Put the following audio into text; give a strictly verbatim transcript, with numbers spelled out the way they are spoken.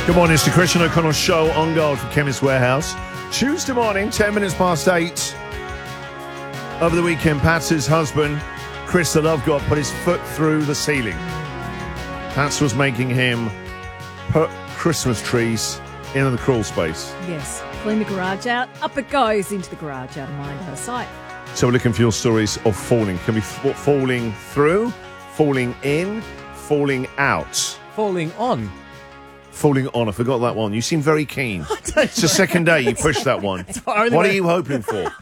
Good morning, it's the Christian O'Connell Show on Gold for Chemist Warehouse. Tuesday morning, ten minutes past eight. Over the weekend, Pat's husband, Chris the Love God, put his foot through the ceiling. Pat's was making him put Christmas trees into the crawl space. Yes, clean the garage out, up it goes into the garage, out of mind, out of sight. So we're looking for your stories of falling. Can be f- falling through, falling in, falling out. Falling on. Falling on, I forgot that one. You seem very keen. It's the second day you pushed that one. What are you hoping for?